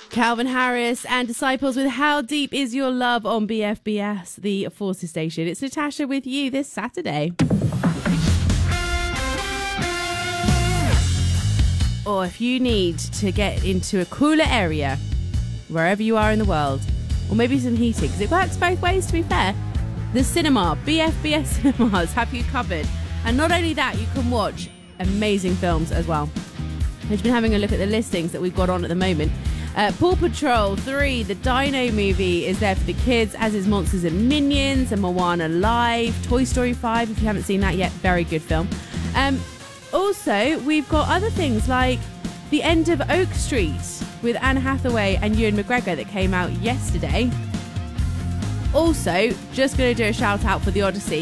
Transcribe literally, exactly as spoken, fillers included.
Calvin Harris and Disciples with How Deep Is Your Love on B F B S, the Forces station. It's Natasha with you this Saturday. Or if you need to get into a cooler area, wherever you are in the world, or maybe some heating, because it works both ways, to be fair, the cinema, B F B S Cinemas, have you covered. And not only that, you can watch amazing films as well. I've been having a look at the listings that we've got on at the moment. Uh, Paw Patrol three, the Dino movie, is there for the kids, as is Monsters and Minions and Moana Live. Toy Story five, if you haven't seen that yet, very good film. Um, also, we've got other things like The End of Oak Street with Anne Hathaway and Ewan McGregor that came out yesterday. Also, just going to do a shout out for The Odyssey.